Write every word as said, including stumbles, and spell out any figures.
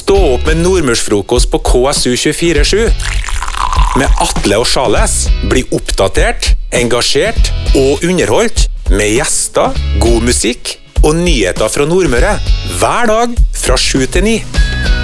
Stå opp med nordmørsfrokost på K S U tjuefire sju. Med Atle og Charles bli oppdatert, engasjert og underholdt med gjester, god musikk og nyheter fra Nordmøre hver dag fra sju til ni.